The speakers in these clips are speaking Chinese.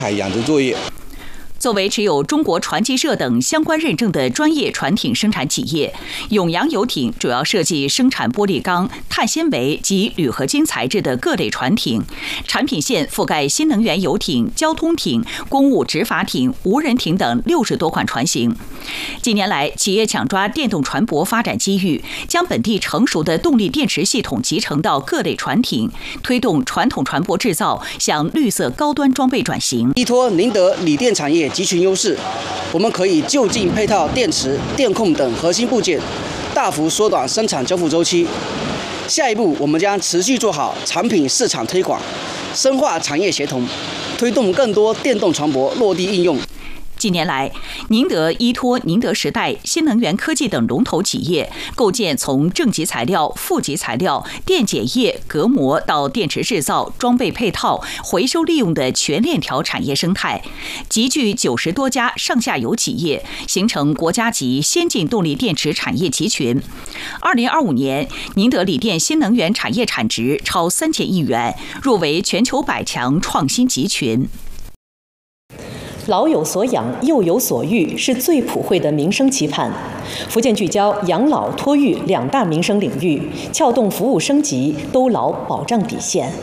海养殖作业。 作为持有中国船机社等相关认证的专业船艇生产企业，永洋游艇主要设计生产玻璃钢、碳纤维及铝合金材质的各类船艇，产品线覆盖新能源游艇、交通艇、公务执法艇、无人艇等60多款船型。近年来，企业抢抓电动船舶发展机遇，将本地成熟的动力电池系统集成到各类船艇，推动传统船舶制造向绿色高端装备转型。 依托宁德锂电产业集群优势，我们可以就近配套电池、电控等核心部件，大幅缩短生产交付周期。下一步，我们将持续做好产品市场推广，深化产业协同，推动更多电动船舶落地应用。 近年来，宁德依托宁德时代、新能源科技等龙头企业，构建从正极材料、负极材料、电解液、隔膜到电池制造、装备配套、回收利用的全链条产业生态，集聚90多家上下游企业，形成国家级先进动力电池产业集群。2025年，宁德锂电新能源产业产值超3000亿元，入围全球100强创新集群。 老有所养，幼有所育，是最普惠的民生期盼。福建聚焦养老、托育2大民生领域，撬动服务升级，兜牢保障底线。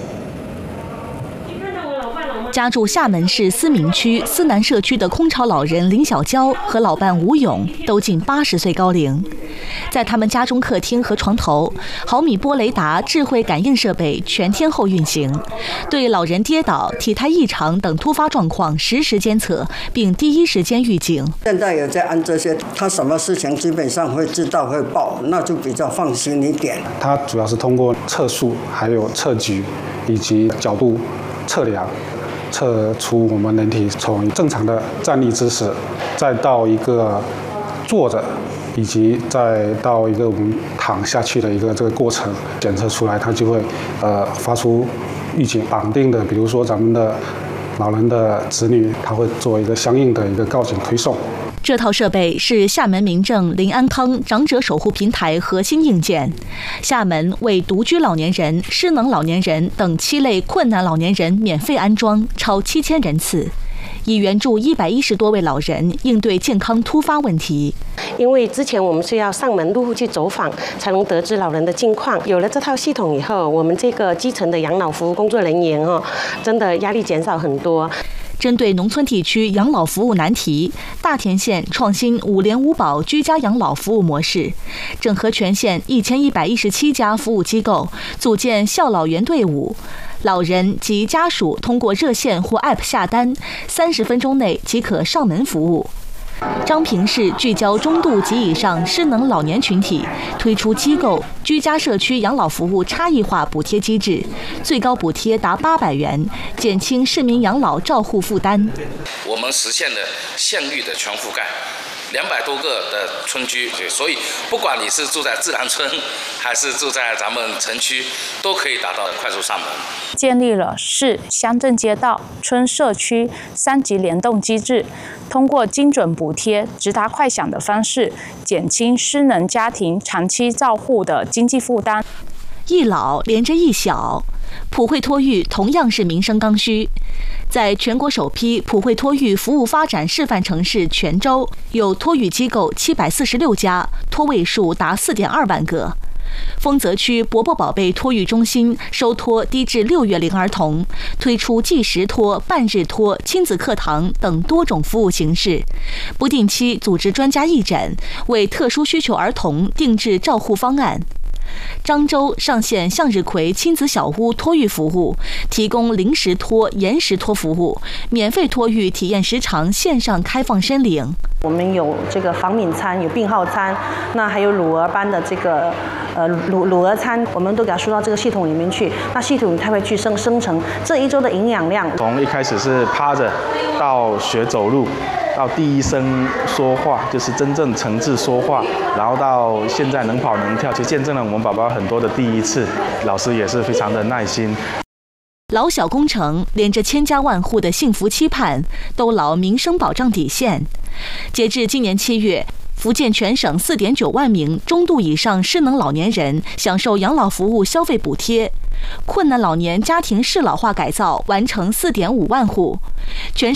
家住厦门市思明区思南社区的空巢老人林小娇和老伴吴勇都近80岁高龄，在他们家中客厅和床头，毫米波雷达智慧感应设备全天候运行，对老人跌倒、体态异常等突发状况实时监测，并第一时间预警。 现在有在按这些，他什么事情基本上会知道会报，那就比较放心一点。 它主要是通过测速、还有测距以及角度测量，测出我们人体从正常的站立姿势，再到一个坐着，以及再到一个我们躺下去的一个这个过程，检测出来它就会发出预警。绑定的，比如说咱们的老人的子女，他会做一个相应的一个告警推送。 这套设备是厦门民政林安康长者守护平台核心硬件。厦门为独居老年人、失能老年人等7类困难老年人免费安装超7000人次，以援助110多位老人应对健康突发问题。 因为之前我们是要上门入户去走访，才能得知老人的近况。有了这套系统以后，我们这个基层的养老服务工作人员真的压力减少很多。 针对农村地区养老服务难题，大田县创新5联5保居家养老服务模式，整合全县1117家服务机构，组建孝老员队伍。老人及家属通过热线或 App 下单，30分钟内即可上门服务。彰平市聚焦中度及以上失能老年群体，推出机构、居家社区养老服务差异化补贴机制，最高补贴达800元，减轻市民养老照护负担。 我们实现了县域的全覆盖。200多个的村居，所以不管你是住在自然村，还是住在咱们城区，都可以达到快速上门。 建立了市、乡镇街道、村社区3级联动机制，通过精准补贴、直达快响的方式，减轻失能家庭长期照护的经济负担。 一老连着一小，普惠托育同样是民生刚需。在全国首批普惠托育服务发展示范城市泉州，有托育机构746家，托位数达4.2万个。丰泽区伯伯宝贝托育中心收托低至6月龄儿童，推出计时托、半日托、亲子课堂等多种服务形式，不定期组织专家义诊，为特殊需求儿童定制照护方案。漳州上线向日葵亲子小屋托育服务，提供临时托、延时托服务，免费托育体验时长线上开放申领。 我们有这个防敏餐，有病号餐，那还有乳儿班的这个乳儿餐，我们都给它输到这个系统里面去。那系统它会去生成这一周的营养量。 从一开始是趴着，到学走路，到第一声说话，就是真正诚挚说话，然后到现在能跑能跳，就见证了我们宝宝很多的第一次。老师也是非常的耐心。 老小工程连着千家万户的幸福期盼，兜牢民生保障底线。截至今年7月，福建全省4.9万名中度以上失能老年人享受养老服务消费补贴，困难老年家庭适老化改造完成4.5万户，全